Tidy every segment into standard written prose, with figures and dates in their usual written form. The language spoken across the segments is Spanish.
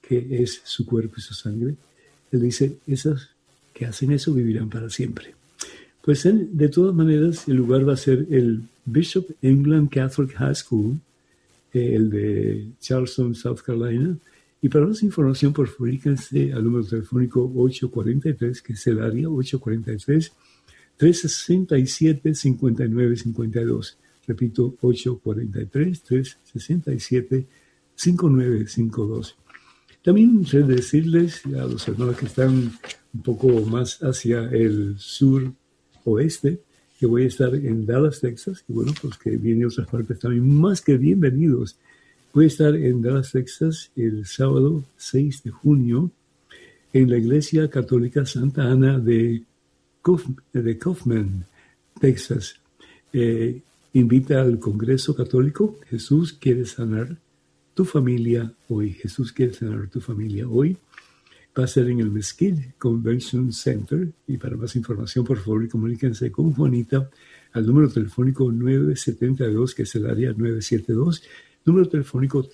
que es su cuerpo y su sangre. Él dice, esas que hacen eso vivirán para siempre. Pues de todas maneras, el lugar va a ser el Bishop England Catholic High School, el de Charleston, South Carolina. Y para más información, por favor, comuníquense al número telefónico 843, que es el área 843-367-5952. Repito, 843-367-5952. También quiero decirles a los hermanos que están un poco más hacia el sur-oeste, que voy a estar en Dallas, Texas, y bueno, pues que vienen otras partes también, más que bienvenidos. Voy a estar en Dallas, Texas, el sábado 6 de junio, en la Iglesia Católica Santa Ana de Kaufman, Texas. Invita al Congreso Católico. Jesús quiere sanar tu familia hoy. Jesús quiere sanar tu familia hoy. Va a ser en el Mesquite Convention Center. Y para más información, por favor, comuníquense con Juanita al número telefónico 972, que es el área 972. Número telefónico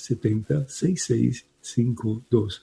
370-6652.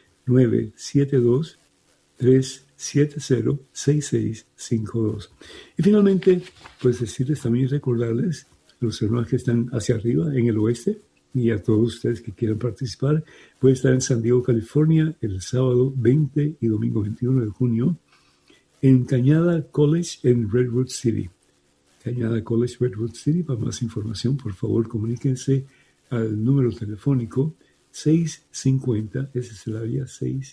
972-370-6652. Y finalmente, pues decirles también, recordarles a los hermanos que están hacia arriba, en el oeste, y a todos ustedes que quieran participar, voy a estar en San Diego, California, el sábado 20 y domingo 21 de junio, en Cañada College en Redwood City. Cañada College, Redwood City. Para más información, por favor, comuníquense al número telefónico 650, ese es el área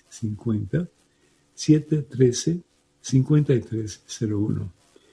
650-713-5301.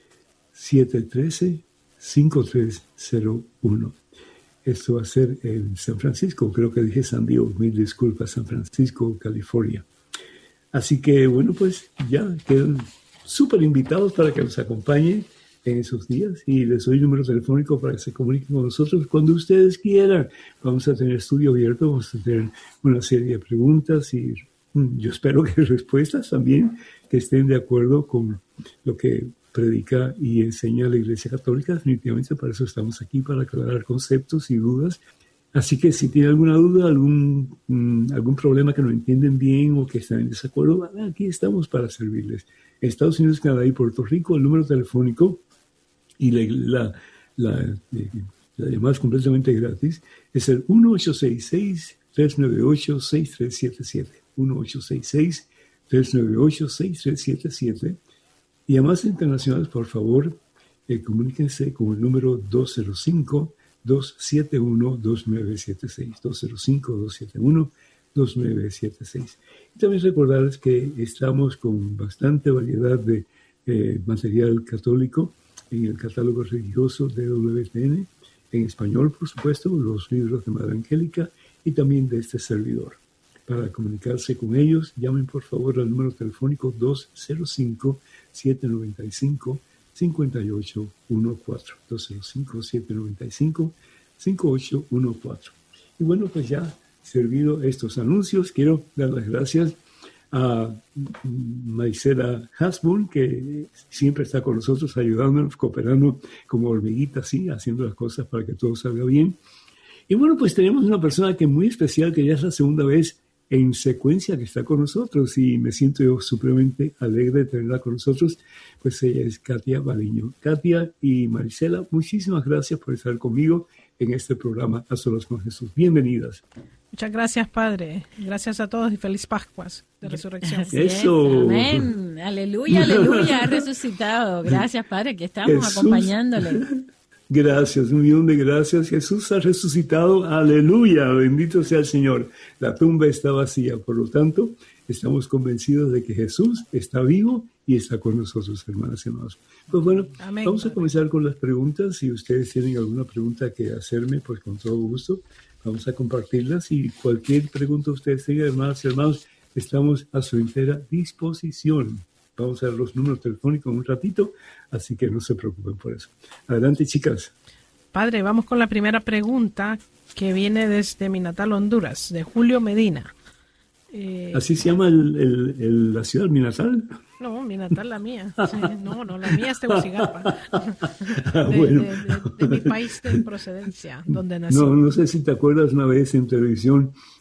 713-5301. Esto va a ser en San Francisco, creo que dije San Diego, mil disculpas, San Francisco, California. Así que, bueno, pues ya quedan súper invitados para que nos acompañen en esos días, y les doy el número telefónico para que se comuniquen con nosotros cuando ustedes quieran. Vamos a tener estudio abierto, vamos a tener una serie de preguntas y yo espero que respuestas también que estén de acuerdo con lo que predica y enseña la Iglesia Católica. Definitivamente para eso estamos aquí, para aclarar conceptos y dudas. Así que si tienen alguna duda, algún problema que no entienden bien o que están en desacuerdo, aquí estamos para servirles. En Estados Unidos, Canadá y Puerto Rico, el número telefónico y la llamada es completamente gratis, es el 1866-398-6377. 1866-398-6377. Y llamadas internacionales, por favor, comuníquense con el número 205-271-2976. 205-271-2976. Y también recordarles que estamos con bastante variedad de material católico en el catálogo religioso de WTN, en español, por supuesto, los libros de Madre Angélica y también de este servidor. Para comunicarse con ellos, llamen por favor al número telefónico 205-795-5814. 205-795-5814. Y bueno, pues ya servido estos anuncios, quiero dar las gracias a Marisela Hasbun, que siempre está con nosotros, ayudándonos, cooperando como hormiguita, así, haciendo las cosas para que todo salga bien. Y bueno, pues tenemos una persona que es muy especial, que ya es la segunda vez en secuencia que está con nosotros, y me siento yo supremamente alegre de tenerla con nosotros. Pues ella es Katia Baliño. Katia y Marisela, muchísimas gracias por estar conmigo en este programa A Solas con Jesús. Bienvenidas. Muchas gracias, Padre. Gracias a todos y feliz Pascuas de Resurrección. Eso. Amén. Aleluya, aleluya, ha resucitado. Gracias, Padre, que estamos Jesús, acompañándole. Gracias, un millón de gracias. Jesús ha resucitado. Aleluya, bendito sea el Señor. La tumba está vacía, por lo tanto, estamos convencidos de que Jesús está vivo y está con nosotros, hermanas y hermanos. Pues bueno, amén, vamos a comenzar con las preguntas. Si ustedes tienen alguna pregunta que hacerme, pues con todo gusto vamos a compartirlas, y cualquier pregunta ustedes tengan, hermanas y hermanos, estamos a su entera disposición. Vamos a ver los números telefónicos en un ratito, así que no se preocupen por eso. Adelante, chicas. Padre, vamos con la primera pregunta, que viene desde mi natal Honduras, de Julio Medina. ¿Así se llama la ciudad, mi natal? No, mi natal, la mía. Sí, no, la mía es Tegucigalpa. Bueno. De mi país de procedencia, donde nací. No sé si te acuerdas, una vez en televisión